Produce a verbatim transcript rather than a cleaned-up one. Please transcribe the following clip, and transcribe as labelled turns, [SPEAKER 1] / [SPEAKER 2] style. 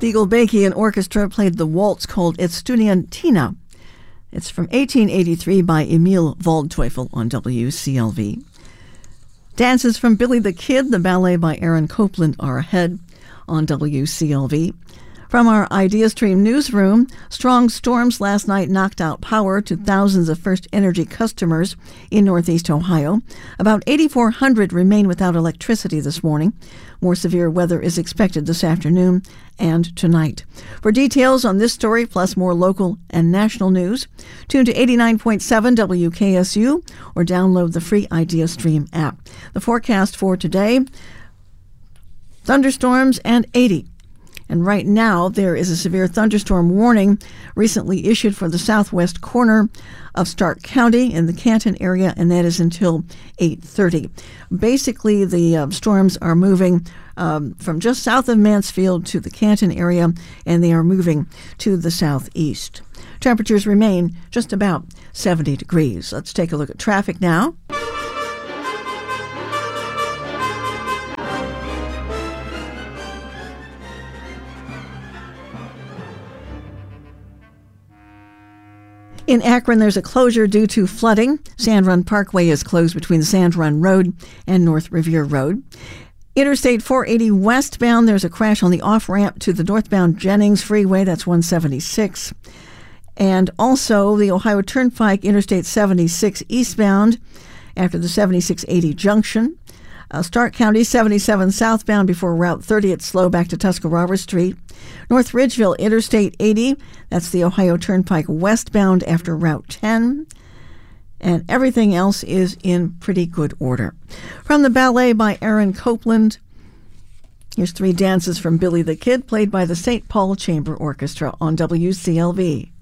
[SPEAKER 1] The Gulbenkian Orchestra played the waltz called Estudiantina. It's from eighteen eighty-three by Emil Waldteufel on W C L V. Dances from Billy the Kid, the ballet by Aaron Copland, are ahead on W C L V. From our IdeaStream newsroom, strong storms last night knocked out power to thousands of First Energy customers in Northeast Ohio. About eighty-four hundred remain without electricity this morning. More severe weather is expected this afternoon and tonight. For details on this story, plus more local and national news, tune to eighty-nine point seven W K S U or download the free IdeaStream app. The forecast for today, thunderstorms and eighty. And right now, there is a severe thunderstorm warning recently issued for the southwest corner of Stark County in the Canton area, and that is until eight thirty. Basically, the uh, storms are moving um, from just south of Mansfield to the Canton area, and they are moving to the southeast. Temperatures remain just about seventy degrees. Let's take a look at traffic now. In Akron, there's a closure due to flooding. Sand Run Parkway is closed between Sand Run Road and North Revere Road. Interstate four eighty westbound, there's a crash on the off-ramp to the northbound Jennings Freeway. That's one seventy-six. And also the Ohio Turnpike, Interstate seventy-six eastbound after the seventy-six eighty junction. Uh, Stark County, seventy-seven southbound before Route thirty. It's slow back to Tuscarora Street. North Ridgeville, Interstate eighty. That's the Ohio Turnpike westbound after Route ten. And everything else is in pretty good order. From the ballet by Aaron Copland, here's three dances from Billy the Kid, played by the Saint Paul Chamber Orchestra on W C L V.